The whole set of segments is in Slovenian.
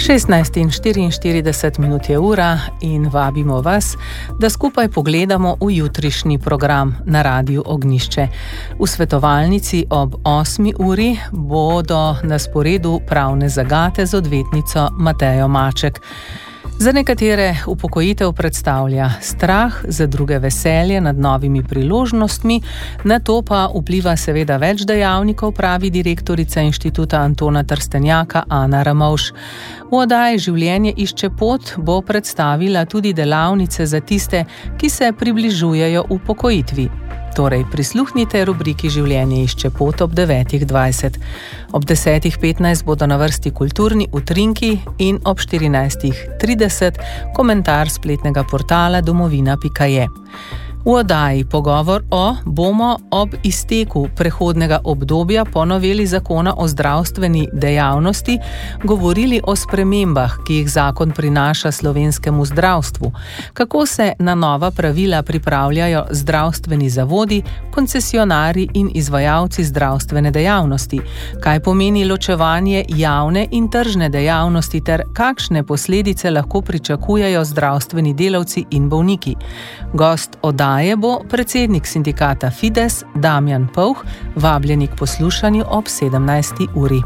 16:44 je ura in vabimo vas, da skupaj pogledamo v jutrišnji program na Radiu Ognjišče. V svetovalnici ob 8. uri bodo na sporedu pravne zagate z odvetnico Matejo Maček. Za nekatere upokojitev predstavlja strah, za druge veselje nad novimi priložnostmi, na to pa vpliva seveda več dejavnikov, pravi direktorica Inštituta Antona Trstenjaka Ana Ramovš. V oddaji Življenje išče pot bo predstavila tudi delavnice za tiste, ki se približujejo upokojitvi. Torej, prisluhnite rubriki Življenje išče pot ob 9:20. Ob 10:15 bodo na vrsti kulturni utrinki in ob 14:30 komentar spletnega portala domovina.je. V oddaji Pogovor bomo ob izteku prehodnega obdobja po noveli zakona o zdravstveni dejavnosti govorili o spremembah, ki jih zakon prinaša slovenskemu zdravstvu, kako se na nova pravila pripravljajo zdravstveni zavodi, koncesionarji in izvajalci zdravstvene dejavnosti, kaj pomeni ločevanje javne in tržne dejavnosti ter kakšne posledice lahko pričakujejo zdravstveni delavci in bolniki. Gost oddaje bo predsednik sindikata Fides Damjan Povh, vabljeni k poslušanju ob 17. uri.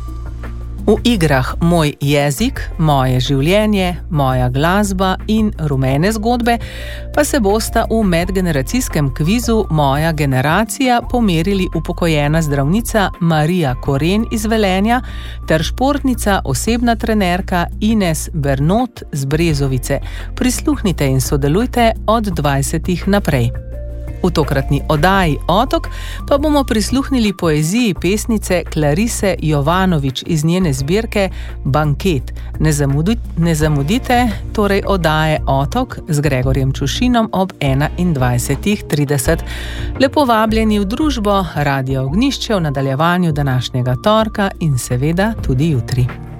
V igrah Moj jezik, moje življenje, moja glasba in rumene zgodbe pa se bosta v medgeneracijskem kvizu Moja generacija pomerili upokojena zdravnica Marija Koren iz Velenja ter športnica, osebna trenerka Ines Bernot z Brezovice. Prisluhnite in sodelujte od 20. naprej. V tokratni oddaji Otok pa bomo prisluhnili poeziji pesnice Klarise Jovanović iz njene zbirke Banket. Ne zamudite torej oddaje Otok z Gregorjem Čušinom ob 21:30. Lepo vabljeni v družbo Radia Ognjišče v nadaljevanju današnjega torka in seveda tudi jutri.